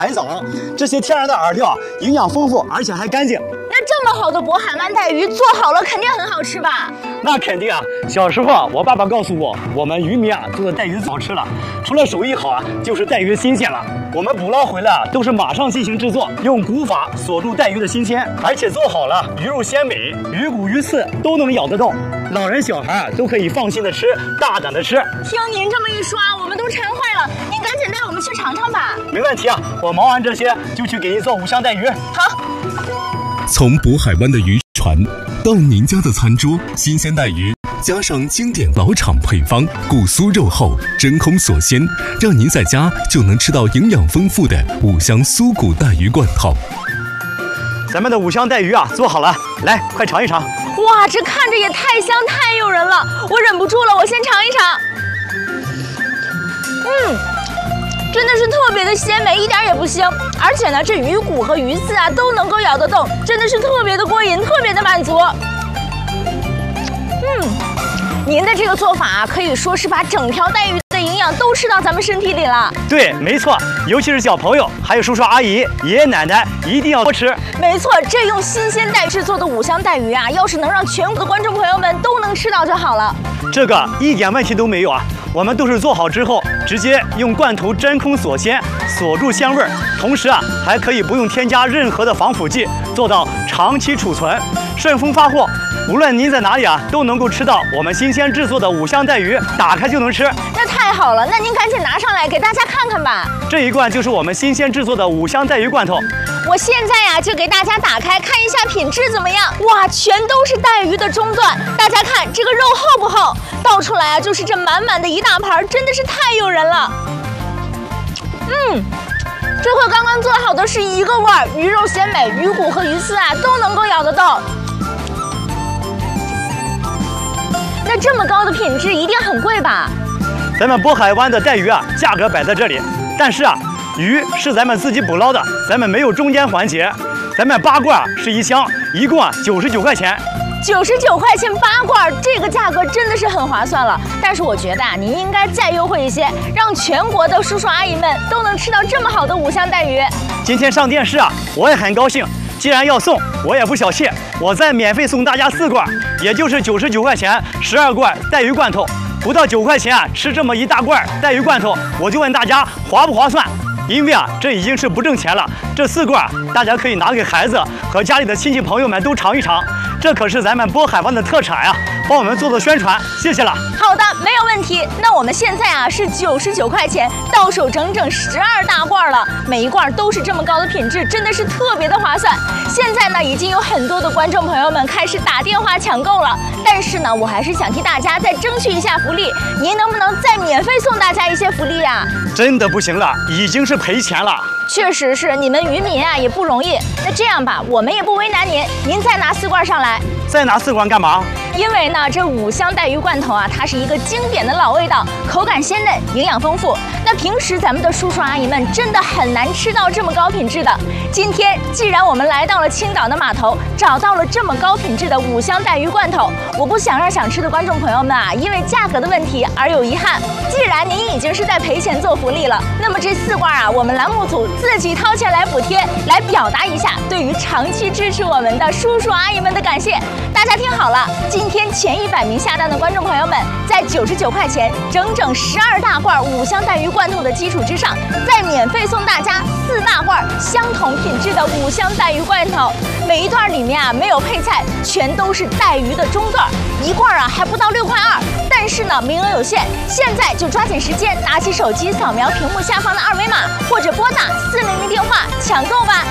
海藻，这些天然的饵料营养丰富，而且还干净。 那这么好的渤海湾带鱼做好了，肯定很好吃吧？ 那肯定啊！小时候啊，我爸爸告诉我们渔民啊做的带鱼好吃了，除了手艺好啊，就是带鱼新鲜了。我们捕捞回来啊，都是马上进行制作，用古法锁住带鱼的新鲜，而且做好了，鱼肉鲜美，鱼骨鱼刺都能咬得动，老人小孩啊都可以放心的吃，大胆的吃。 听您这么一说啊，我们都馋坏了，您赶紧带我们去尝尝吧。 没问题啊，我忙完这些就去给您做五香带鱼。 好。 从渤海湾的渔船到您家的餐桌，新鲜带鱼加上经典老厂配方，骨酥肉厚，真空锁鲜，让您在家就能吃到营养丰富的五香酥骨带鱼罐头。 咱们的五香带鱼啊做好了，来，快尝一尝。 哇，这看着也太香太诱人了，我忍不住了，我先尝一尝。真的是特别的鲜美，一点也不腥，而且呢，这鱼骨和鱼刺啊都能够咬得动，真的是特别的过瘾，特别的满足。您的这个做法啊，可以说是把整条带鱼的营养都吃到咱们身体里了。 对，没错，尤其是小朋友，还有叔叔阿姨、爷爷奶奶，一定要多吃。 没错，这用新鲜带制作的五香带鱼啊，要是能让全国的观众朋友们都能吃到就好了。 这个一点问题都没有啊！我们都是做好之后，直接用罐头真空锁鲜，锁住鲜味儿，同时啊，还可以不用添加任何的防腐剂，做到长期储存、顺丰发货。无论您在哪里啊，都能够吃到我们新鲜制作的五香带鱼，打开就能吃。 那太好了，那您赶紧拿上来给大家看看吧。 这一罐就是我们新鲜制作的五香带鱼罐头。 我现在呀就给大家打开看一下品质怎么样。哇，全都是带鱼的中段，大家看这个肉厚不厚？倒出来啊就是这满满的一大盘，真的是太诱人了。这和刚刚做好的是一个味儿，鱼肉鲜美，鱼骨和鱼刺啊都能够咬得动。那这么高的品质一定很贵吧？ 咱们渤海湾的带鱼啊，价格摆在这里，但是啊，鱼是咱们自己捕捞的，咱们没有中间环节。咱们8罐是一箱，一共99块钱。 99块钱8罐，这个价格真的是很划算了。但是我觉得啊，您应该再优惠一些，让全国的叔叔阿姨们都能吃到这么好的五香带鱼。 今天上电视啊，我也很高兴。既然要送，我也不小气，我再免费送大家4罐，也就是99块钱12罐带鱼罐头，不到9块钱啊，吃这么一大罐带鱼罐头，我就问大家划不划算？因为啊，这已经是不挣钱了。这4罐大家可以拿给孩子和家里的亲戚朋友们都尝一尝，这可是咱们渤海湾的特产呀，帮我们做宣传，谢谢了。 好的，没有问题。那我们现在啊是99块钱，到手整整12大罐了，每一罐都是这么高的品质，真的是特别的划算。现在呢，已经有很多的观众朋友们开始打电话抢购了，但是呢，我还是想替大家再争取一下福利，您能不能再免费送大家一些福利呀？ 真的不行了，已经是赔钱了。 确实是，你们渔民啊也不容易。那这样吧，我们也不为难您，您再拿4罐上来。 再拿4罐干嘛？ 因为呢，这五香带鱼罐头啊，它是一个经典的老味道，口感鲜嫩，营养丰富。那平时咱们的叔叔阿姨们真的很难吃到这么高品质的。今天既然我们来到了青岛的码头，找到了这么高品质的五香带鱼罐头，我不想让想吃的观众朋友们啊，因为价格的问题而有遗憾。既然您已经是在赔钱做福利了，那么这4罐啊，我们栏目组自己掏钱来补贴，来表达一下对于长期支持我们的叔叔阿姨们的感谢。大家听好了，今天前100名下单的观众朋友们，在99块钱整整12大罐五香带鱼罐头的基础之上，再免费送大家4大罐相同品质的五香带鱼罐头。每一段里面啊没有配菜，全都是带鱼的中段，一罐啊还不到6块2。但是呢，名额有限，现在就抓紧时间，拿起手机扫描屏幕下方的2维码，或者拨打400电话抢购吧。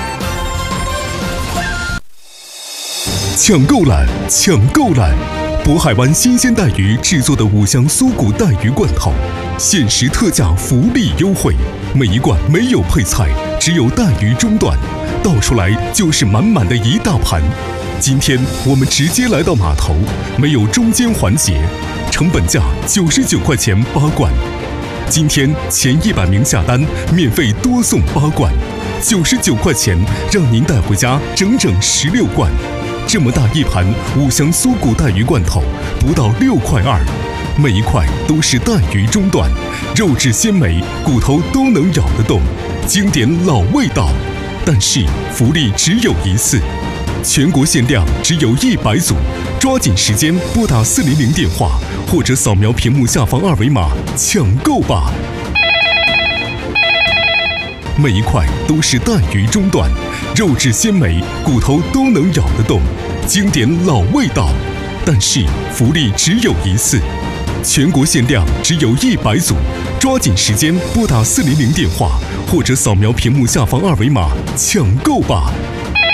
抢购来，抢购来！渤海湾新鲜带鱼制作的五香酥骨带鱼罐头，限时特价福利优惠，每一罐没有配菜，只有带鱼中段，倒出来就是满满的一大盘。今天我们直接来到码头，没有中间环节，成本价99块钱8罐。今天前100名下单，免费多送8罐，99块钱让您带回家整整16罐。 这么大一盘五香酥骨带鱼罐头，不到6.2块，每一块都是带鱼中段，肉质鲜美，骨头都能咬得动，经典老味道。但是福利只有一次，全国限量只有100组，抓紧时间拨打400电话，或者扫描屏幕下方2维码抢购吧。每一块都是带鱼中段，肉质鲜美，骨头都能咬得动，经典老味道。但是福利只有一次，全国限量只有100组，抓紧时间拨打400电话，或者扫描屏幕下方2维码抢购吧。